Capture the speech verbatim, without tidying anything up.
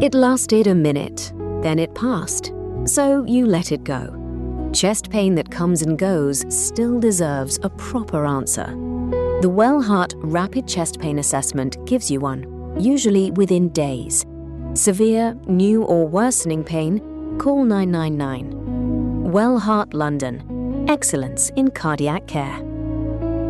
It lasted a minute, then it passed, so you let it go. Chest pain that comes and goes still deserves a proper answer. The Wellheart Rapid Chest Pain Assessment gives you one, usually within days. Severe, new or worsening pain? Call nine nine nine. Wellheart London. Excellence in cardiac care.